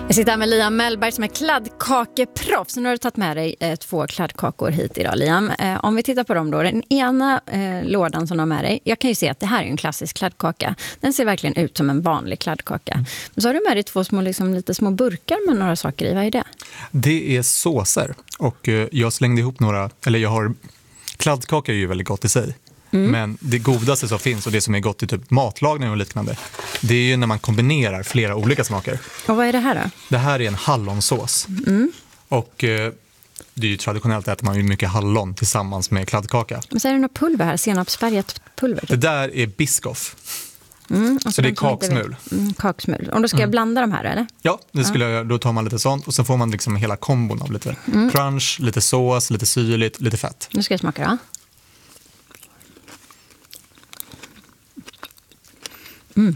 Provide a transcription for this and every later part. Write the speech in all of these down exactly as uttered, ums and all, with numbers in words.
Jag sitter här med Liam Mellberg som är kladdkakeproffs. Nu har du tagit med dig eh, två kladdkakor hit idag, Liam. Eh, om vi tittar på dem då. Den ena eh, lådan som du har med dig. Jag kan ju se att det här är en klassisk kladdkaka. Den ser verkligen ut som en vanlig kladdkaka. Mm. Men så har du med dig två små, liksom, lite små burkar med några saker i. Vad är det? Det är såser. Och eh, jag slängde ihop några, eller jag har, kladdkaka är ju väldigt gott i sig. Mm. Men det godaste som finns och det som är gott i typ matlagning och liknande, det är ju när man kombinerar flera olika smaker. Och vad är det här då? Det här är en hallonsås. Mm. Och eh, det är ju traditionellt äter man ju mycket hallon tillsammans med kladdkaka. Men så är det något pulver här, senapsfärgat pulver. Det där är biskoff. Mm, så det är kaksmul. Mm, kaksmul. Och då ska mm. jag blanda de här, eller? Ja, det skulle ja. jag, då tar man lite sånt och så får man liksom hela kombon av lite mm. crunch, lite sås, lite syrligt, lite fett. Nu ska jag smaka då. Mm.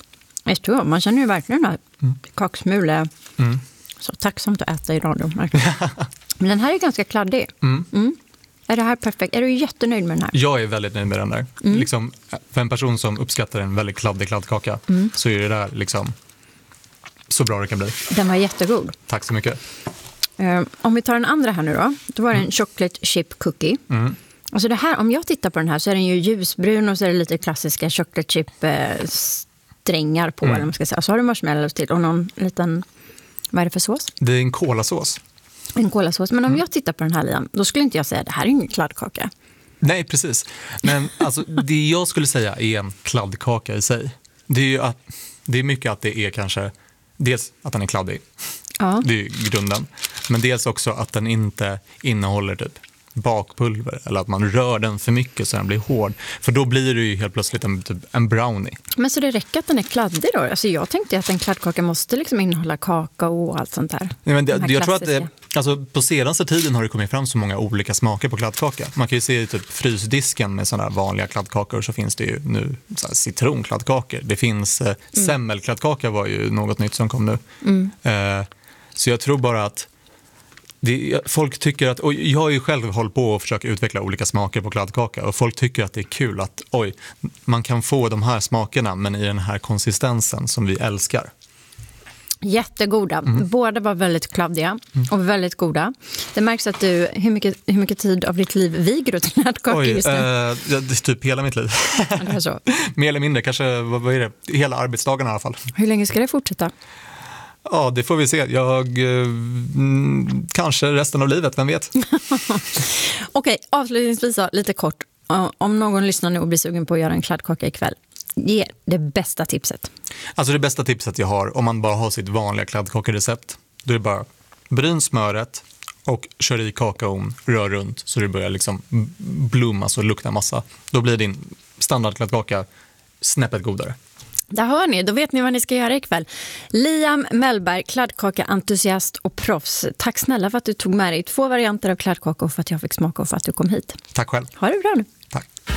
Jag man känner ju verkligen den här mm. kaksmul är mm. så tacksamt att äta i radion. Men den här är ganska kladdig. Mm. Mm. Är det här perfekt? Är du jättenöjd med den här? Jag är väldigt nöjd med den där. Mm. Liksom, för en person som uppskattar en väldigt kladdig kladdkaka mm. så är det där liksom så bra det kan bli. Den var jättegod. Tack så mycket. Uh, om vi tar den andra här nu då. Då var det en mm. chocolate chip cookie. Mm. Alltså det här, om jag tittar på den här så är den ju ljusbrun och så är det lite klassiska chocolate chip eh, strängar på. Mm. Eller man ska säga. Så har du marshmallows till och någon liten, vad är det för sås? Det är en kolasås. En kolasås. Men om mm. jag tittar på den här, Liam, då skulle inte jag säga att det här är ingen kladdkaka. Nej, precis. Men alltså, det jag skulle säga är en kladdkaka i sig. Det är ju att, det är mycket att det är kanske, dels att den är kladdig. Ja. Det är ju grunden. Men dels också att den inte innehåller typ bakpulver eller att man rör den för mycket så den blir hård. För då blir det ju helt plötsligt en, typ, en brownie. Men så det räcker att den är kladdig då? Alltså jag tänkte att en kladdkaka måste liksom innehålla kakao och allt sånt där. Nej, men det, jag tror att det, alltså på senaste tiden har det kommit fram så många olika smaker på kladdkaka. Man kan ju se typ frysdisken med sådana här vanliga kladdkakor, så finns det ju nu så här citronkladdkakor. Det finns eh, mm. semmelkladdkaka var ju något nytt som kom nu. Mm. Eh, så jag tror bara att det, folk tycker att, och jag har ju själv hållit på att försöka utveckla olika smaker på kladdkaka och folk tycker att det är kul att oj, man kan få de här smakerna men i den här konsistensen som vi älskar. Jättegoda. Mm. Båda var väldigt kladdiga mm. och väldigt goda. Det märks att du, hur mycket, hur mycket tid av ditt liv viger åt kladdkaka just nu? Eh, det är typ hela mitt liv. Ja, det är så. Mer eller mindre, kanske, vad, vad är det? Hela arbetsdagen i alla fall. Hur länge ska det fortsätta? Ja, det får vi se. Jag eh, kanske resten av livet, vem vet? Okej, avslutningsvis så, lite kort. Om någon lyssnar nu och blir sugen på att göra en kladdkaka ikväll, ge det bästa tipset. Alltså det bästa tipset jag har, om man bara har sitt vanliga kladdkakerecept, då är det bara bryn smöret och kör i kakaon, rör runt så det börjar liksom blomma och lukta massa. Då blir din standardkladdkaka snäppet godare. Där hör ni, då vet ni vad ni ska göra ikväll. Liam Mellberg, kladdkaka-entusiast och proffs. Tack snälla för att du tog med dig två varianter av kladdkaka och för att jag fick smaka och för att du kom hit. Tack själv. Ha det bra nu. Tack.